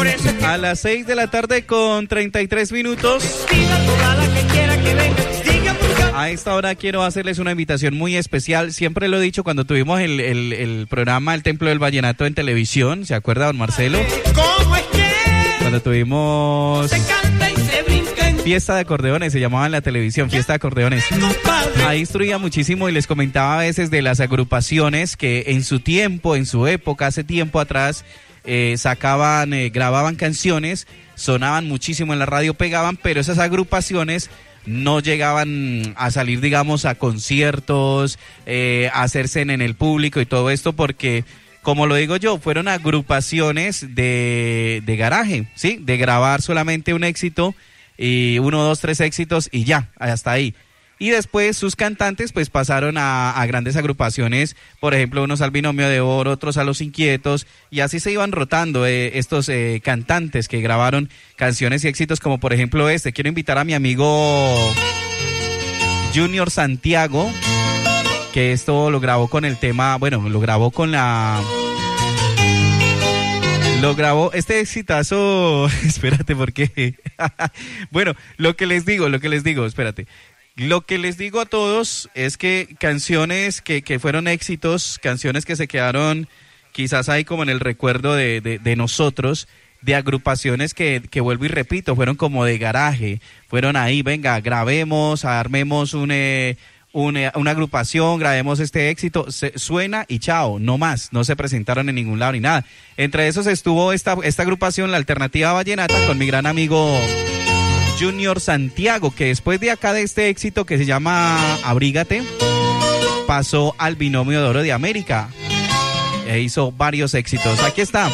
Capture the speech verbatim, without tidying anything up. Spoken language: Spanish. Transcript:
Por eso es que A las seis de la tarde con treinta y tres minutos. diga toda la que quiera que venga, siga buscando. A esta hora quiero hacerles una invitación muy especial. Siempre lo he dicho cuando tuvimos el, el, el programa El Templo del Vallenato en televisión. ¿Se acuerda, don Marcelo? ¿Cómo es que Cuando tuvimos se canta y se brinca en Fiesta de Acordeones, se llamaba en la televisión, Fiesta de Acordeones. compadre? Ahí instruía muchísimo y les comentaba a veces de las agrupaciones que en su tiempo, en su época, hace tiempo atrás, eh, sacaban, eh, grababan canciones, sonaban muchísimo en la radio, pegaban, pero esas agrupaciones no llegaban a salir, digamos, a conciertos, eh, a hacerse en el público y todo esto porque, como lo digo yo, fueron agrupaciones de, de garaje, ¿sí? De grabar solamente un éxito y uno, dos, tres éxitos y ya, hasta ahí. Y después sus cantantes pues pasaron a, a grandes agrupaciones, por ejemplo, unos al Binomio de Oro, otros a Los Inquietos, y así se iban rotando eh, estos eh, cantantes que grabaron canciones y éxitos como por ejemplo este. Quiero invitar a mi amigo Junior Santiago, que esto lo grabó con el tema, bueno, lo grabó con la... Lo grabó, este exitazo, espérate, porque, bueno, lo que les digo, lo que les digo, espérate. Lo que les digo a todos es que canciones que, que fueron éxitos, canciones que se quedaron quizás ahí como en el recuerdo de, de, de nosotros, de agrupaciones que, que vuelvo y repito, fueron como de garaje, fueron ahí, venga, grabemos, armemos un... Eh, Una, una agrupación, grabemos este éxito, se, suena y chao, no más, no se presentaron en ningún lado ni nada. Entre esos estuvo esta, esta agrupación, la Alternativa Vallenata, con mi gran amigo Junior Santiago, que después de acá de este éxito que se llama Abrígate, pasó al Binomio de Oro de América e hizo varios éxitos. Aquí está.